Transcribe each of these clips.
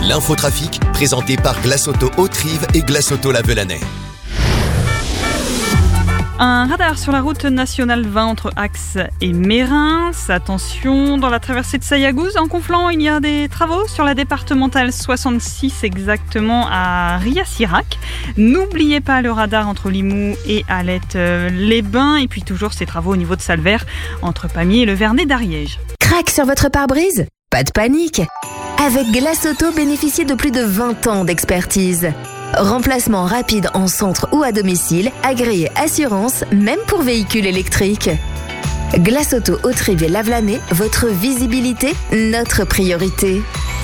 L'infotrafic, présenté par Glace Auto Haute-Rive et Glace Auto La Velanais. Un radar sur la route nationale 20 entre Axe et Mérins. Attention, dans la traversée de Sayagouz, en Conflans, il y a des travaux sur la départementale 66 exactement à Ria-Sirac. N'oubliez pas le radar entre Limoux et Alette-les-Bains. Et puis toujours ces travaux au niveau de Salvert entre Pamiers et le Vernet d'Ariège. Crac sur votre pare-brise ? Pas de panique. Avec Glace Auto, bénéficiez de plus de 20 ans d'expertise. Remplacement rapide en centre ou à domicile, agréé assurance, même pour véhicules électriques. Glace Auto Haute-Rive et La Velanais, votre visibilité, notre priorité.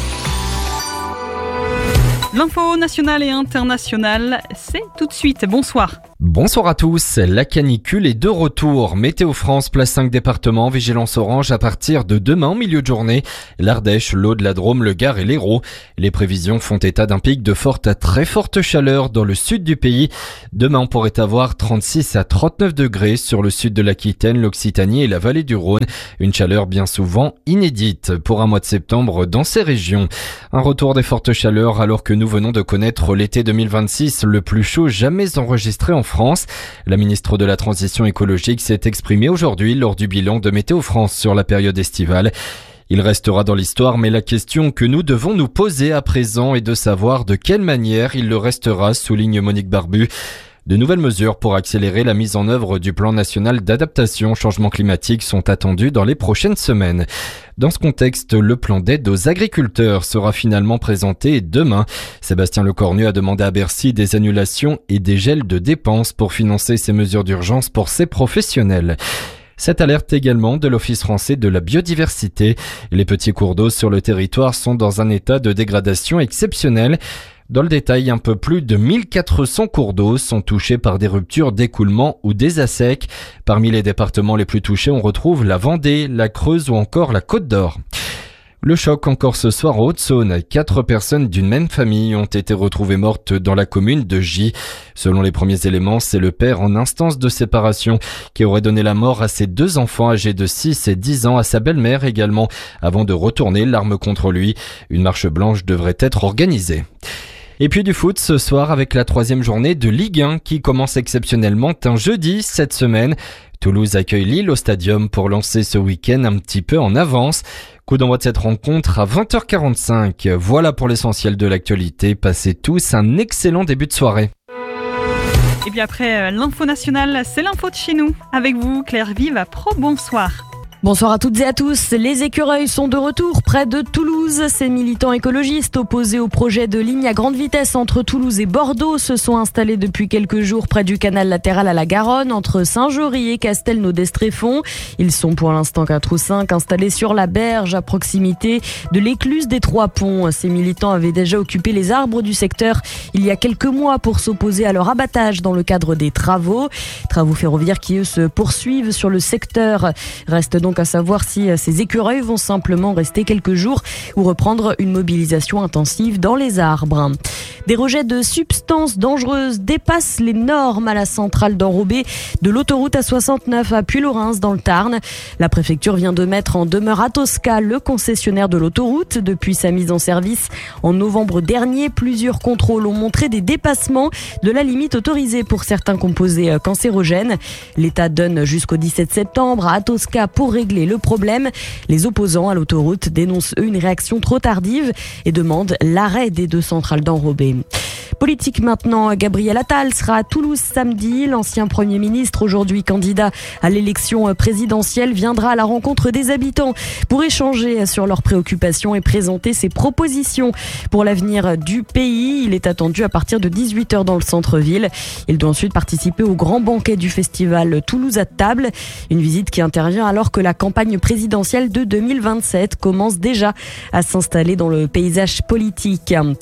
L'info nationale et internationale, c'est tout de suite. Bonsoir. Bonsoir à tous, la canicule est de retour. Météo France place 5 départements, vigilance orange à partir de demain en milieu de journée. L'Ardèche, l'Aude, la Drôme, le Gard et l'Hérault. Les prévisions font état d'un pic de forte à très forte chaleur dans le sud du pays. Demain, on pourrait avoir 36 à 39 degrés sur le sud de l'Aquitaine, l'Occitanie et la vallée du Rhône. Une chaleur bien souvent inédite pour un mois de septembre dans ces régions. Un retour des fortes chaleurs alors que nous venons de connaître l'été 2026, le plus chaud jamais enregistré en France. La ministre de la Transition écologique s'est exprimée aujourd'hui lors du bilan de Météo France sur la période estivale. Il restera dans l'histoire, mais la question que nous devons nous poser à présent est de savoir de quelle manière il le restera, souligne Monique Barbu. De nouvelles mesures pour accélérer la mise en œuvre du plan national d'adaptation au changement climatique sont attendues dans les prochaines semaines. Dans ce contexte, le plan d'aide aux agriculteurs sera finalement présenté demain. Sébastien Lecornu a demandé à Bercy des annulations et des gels de dépenses pour financer ces mesures d'urgence pour ces professionnels. Cette alerte également de l'Office français de la biodiversité. Les petits cours d'eau sur le territoire sont dans un état de dégradation exceptionnel. Dans le détail, un peu plus de 1400 cours d'eau sont touchés par des ruptures d'écoulement ou des assecs. Parmi les départements les plus touchés, on retrouve la Vendée, la Creuse ou encore la Côte d'Or. Le choc encore ce soir en Haute-Saône. 4 personnes d'une même famille ont été retrouvées mortes dans la commune de Gy. Selon les premiers éléments, c'est le père en instance de séparation qui aurait donné la mort à ses 2 enfants âgés de 6 et 10 ans, à sa belle-mère également, avant de retourner l'arme contre lui. Une marche blanche devrait être organisée. Et puis du foot ce soir avec la 3e journée de Ligue 1 qui commence exceptionnellement un jeudi cette semaine. Toulouse accueille Lille au Stadium pour lancer ce week-end un petit peu en avance. Coup d'envoi de cette rencontre à 20h45. Voilà pour l'essentiel de l'actualité. Passez tous un excellent début de soirée. Et puis après l'info nationale, c'est l'info de chez nous. Avec vous, Claire Vive à Pro, bonsoir. Bonsoir à toutes et à tous. Les écureuils sont de retour près de Toulouse. Ces militants écologistes opposés au projet de ligne à grande vitesse entre Toulouse et Bordeaux se sont installés depuis quelques jours près du canal latéral à la Garonne, entre Saint-Jory et Castelnau-d'Estrefond. Ils sont pour l'instant 4 ou 5 installés sur la berge à proximité de l'écluse des Trois Ponts. Ces militants avaient déjà occupé les arbres du secteur il y a quelques mois pour s'opposer à leur abattage dans le cadre des travaux. Travaux ferroviaires qui eux se poursuivent sur le secteur. Reste donc à savoir si ces écureuils vont simplement rester quelques jours ou reprendre une mobilisation intensive dans les arbres. Des rejets de substances dangereuses dépassent les normes à la centrale d'Enrobé de l'autoroute A69 à Puylaurens dans le Tarn. La préfecture vient de mettre en demeure Atosca, le concessionnaire de l'autoroute. Depuis sa mise en service en novembre dernier, plusieurs contrôles ont montré des dépassements de la limite autorisée pour certains composés cancérogènes. L'État donne jusqu'au 17 septembre à Atosca pour régler le problème. Les opposants à l'autoroute dénoncent eux une réaction trop tardive et demandent l'arrêt des 2 centrales d'Enrobé. Politique maintenant, Gabriel Attal sera à Toulouse samedi. L'ancien Premier ministre, aujourd'hui candidat à l'élection présidentielle, viendra à la rencontre des habitants pour échanger sur leurs préoccupations et présenter ses propositions pour l'avenir du pays. Il est attendu à partir de 18h dans le centre-ville. Il doit ensuite participer au grand banquet du festival Toulouse à table. Une visite qui intervient alors que la campagne présidentielle de 2027 commence déjà à s'installer dans le paysage politique.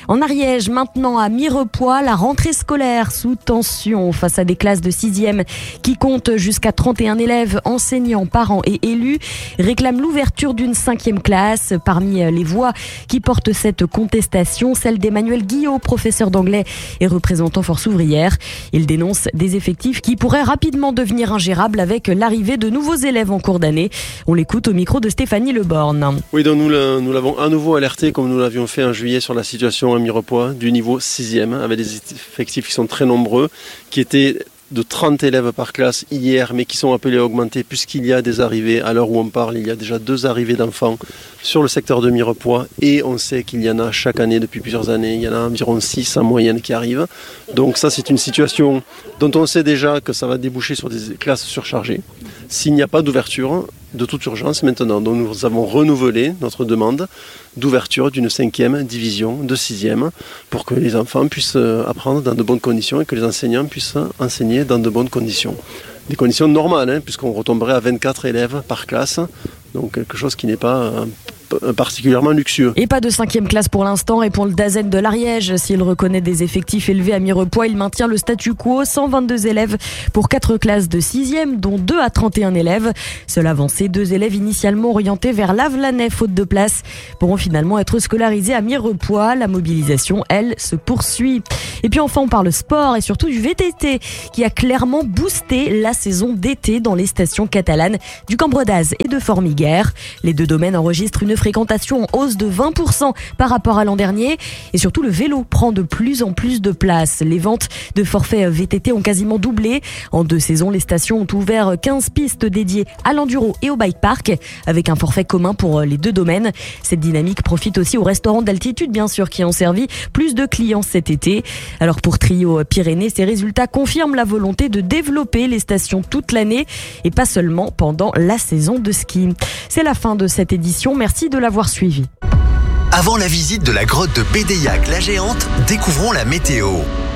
En Ariège, maintenant à Mirepoix, la rentrée scolaire sous tension face à des classes de 6e qui comptent jusqu'à 31 élèves, enseignants, parents et élus, réclament l'ouverture d'une 5e classe. Parmi les voix qui portent cette contestation, celle d'Emmanuel Guillot, professeur d'anglais et représentant Force ouvrière. Il dénonce des effectifs qui pourraient rapidement devenir ingérables avec l'arrivée de nouveaux élèves en cours d'année. On l'écoute au micro de Stéphanie Leborne. Oui, donc nous l'avons à nouveau alerté, comme nous l'avions fait en juillet, sur la situation à Mirepoix du niveau 6e, avec des effectifs qui sont très nombreux, qui étaient de 30 élèves par classe hier, mais qui sont appelés à augmenter puisqu'il y a des arrivées. À l'heure où on parle, il y a déjà 2 arrivées d'enfants sur le secteur de Mirepoix et on sait qu'il y en a chaque année depuis plusieurs années. Il y en a environ 6 en moyenne qui arrivent. Donc ça, c'est une situation dont on sait déjà que ça va déboucher sur des classes surchargées. S'il n'y a pas d'ouverture, de toute urgence maintenant. Donc nous avons renouvelé notre demande d'ouverture d'une 5e division de 6e pour que les enfants puissent apprendre dans de bonnes conditions et que les enseignants puissent enseigner dans de bonnes conditions. Des conditions normales, puisqu'on retomberait à 24 élèves par classe, donc quelque chose qui n'est pas particulièrement luxueux. Et pas de 5e classe pour l'instant, répond le DAZEN de l'Ariège. S'il reconnaît des effectifs élevés à Mirepoix, il maintient le statu quo, 122 élèves pour 4 classes de 6e, dont 2 à 31 élèves. Seule avancée, 2 élèves initialement orientés vers Lavelanet, faute de place, pourront finalement être scolarisés à Mirepoix. La mobilisation, elle, se poursuit. Et puis enfin, on parle sport et surtout du VTT, qui a clairement boosté la saison d'été dans les stations catalanes du Cambre d'Az et de Formiguères. Les 2 domaines enregistrent une fréquentation en hausse de 20% par rapport à l'an dernier. Et surtout, le vélo prend de plus en plus de place. Les ventes de forfaits VTT ont quasiment doublé. En 2 saisons, les stations ont ouvert 15 pistes dédiées à l'enduro et au bike park, avec un forfait commun pour les 2 domaines. Cette dynamique profite aussi aux restaurants d'altitude, bien sûr, qui ont servi plus de clients cet été. Alors pour Trio Pyrénées, ces résultats confirment la volonté de développer les stations toute l'année et pas seulement pendant la saison de ski. C'est la fin de cette édition. Merci de l'avoir suivi. Avant la visite de la grotte de Bédéiac la Géante, découvrons la météo.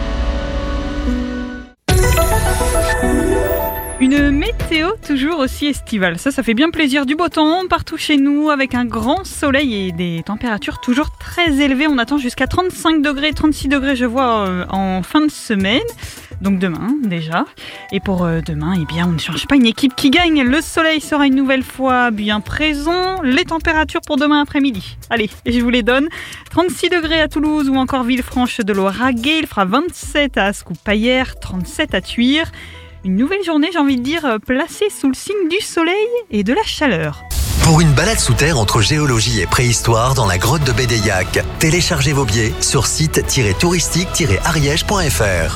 Une météo toujours aussi estivale. Ça fait bien plaisir. Du beau temps partout chez nous avec un grand soleil et des températures toujours très élevées. On attend jusqu'à 35 degrés, 36 degrés je vois en fin de semaine. Donc demain déjà. Et pour demain, eh bien, on ne change pas une équipe qui gagne. Le soleil sera une nouvelle fois bien présent. Les températures pour demain après-midi. Allez, je vous les donne. 36 degrés à Toulouse ou encore Villefranche-de-Lauragais. Il fera 27 à Ascoupaillère, 37 à Thuir. Une nouvelle journée, j'ai envie de dire, placée sous le signe du soleil et de la chaleur. Pour une balade sous terre entre géologie et préhistoire dans la grotte de Bédéiac, téléchargez vos billets sur site-touristique-ariège.fr.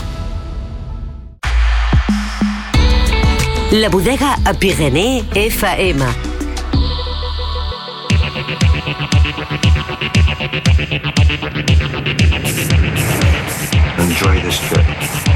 La bodega a Pyrénées FM. Enjoy this trip.